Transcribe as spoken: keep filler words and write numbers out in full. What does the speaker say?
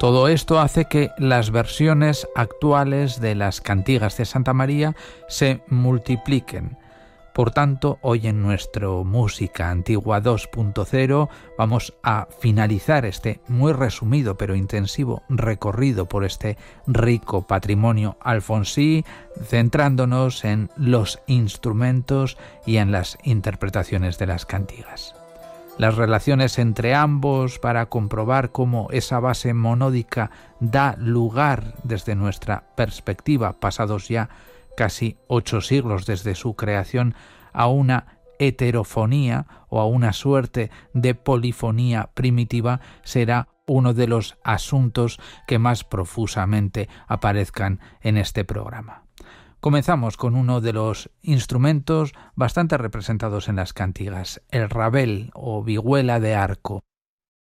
Todo esto hace que las versiones actuales de las cantigas de Santa María se multipliquen. Por tanto, hoy en nuestro Música Antigua dos punto cero vamos a finalizar este muy resumido pero intensivo recorrido por este rico patrimonio alfonsí, centrándonos en los instrumentos y en las interpretaciones de las cantigas. Las relaciones entre ambos para comprobar cómo esa base monódica da lugar desde nuestra perspectiva, pasados ya casi ocho siglos desde su creación, a una heterofonía o a una suerte de polifonía primitiva, será uno de los asuntos que más profusamente aparezcan en este programa. Comenzamos con uno de los instrumentos bastante representados en las cantigas, el rabel o vihuela de arco.